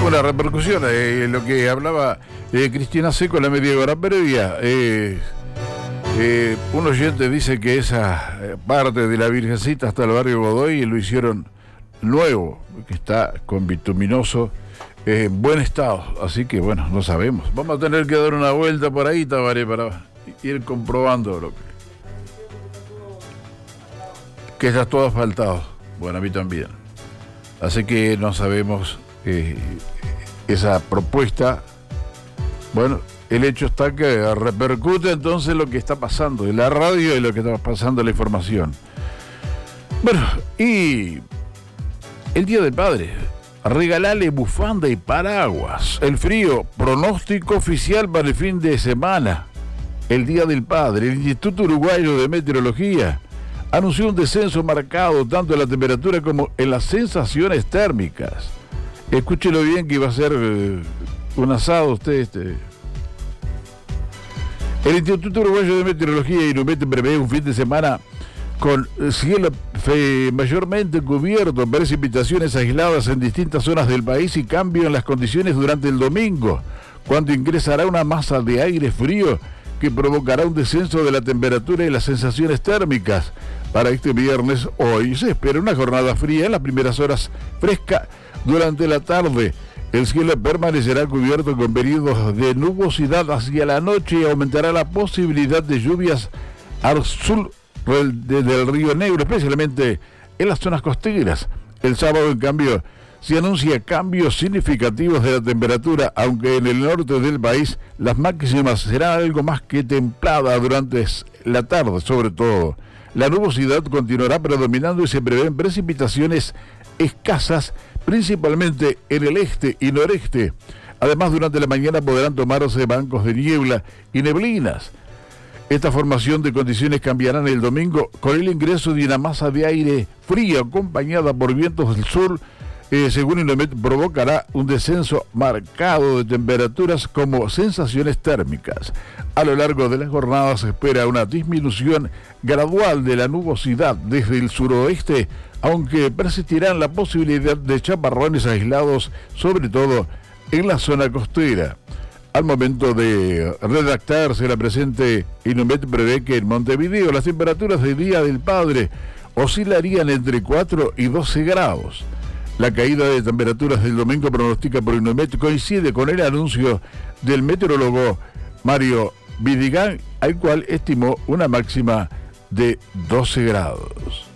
Una repercusión, lo que hablaba Cristina Seco en la media hora previa. Un oyente dice que esa parte de la Virgencita hasta el barrio Godoy lo hicieron nuevo, que está con bituminoso en buen estado. Así que bueno, no sabemos. Vamos a tener que dar una vuelta por ahí, Tabaré, para ir comprobando lo que está todo asfaltado. Bueno, a mí también. Así que no sabemos esa propuesta. Bueno, el hecho está que repercute entonces lo que está pasando en la radio y lo que está pasando en la información. Bueno, y el Día del Padre, regalale bufanda y paraguas. El frío, pronóstico oficial para el fin de semana. El Día del Padre, el Instituto Uruguayo de Meteorología anunció un descenso marcado tanto en la temperatura como en las sensaciones térmicas. Escúchelo bien que iba a ser un asado usted. El Instituto Uruguayo de Meteorología INUMET prevé un fin de semana con cielo mayormente cubierto, precipitaciones aisladas en distintas zonas del país y cambio en las condiciones durante el domingo, cuando ingresará una masa de aire frío que provocará un descenso de la temperatura y las sensaciones térmicas. Para este viernes, hoy, se espera una jornada fría en las primeras horas, fresca durante la tarde. El cielo permanecerá cubierto con periodos de nubosidad hacia la noche y aumentará la posibilidad de lluvias al sur del Río Negro, especialmente en las zonas costeras. El sábado, en cambio, se anuncia cambios significativos de la temperatura, aunque en el norte del país las máximas serán algo más que templadas durante la tarde, sobre todo. La nubosidad continuará predominando y se prevén precipitaciones escasas, principalmente en el este y noreste. Además, durante la mañana podrán tomarse bancos de niebla y neblinas. Esta formación de condiciones cambiarán el domingo con el ingreso de una masa de aire frío acompañada por vientos del sur. Según INUMET, provocará un descenso marcado de temperaturas como sensaciones térmicas. A lo largo de la jornada se espera una disminución gradual de la nubosidad desde el suroeste, aunque persistirán la posibilidad de chaparrones aislados, sobre todo en la zona costera. Al momento de redactarse la presente, INUMET prevé que en Montevideo las temperaturas del Día del Padre oscilarían entre 4 y 12 grados. La caída de temperaturas del domingo pronostica por INUMET coincide con el anuncio del meteorólogo Mario Vidigán, al cual estimó una máxima de 12 grados.